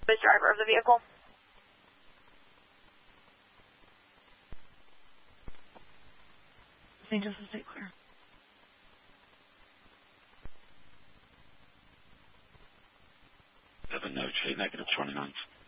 The driver of the vehicle. St. Joseph State Clear. Have a note, negative 29.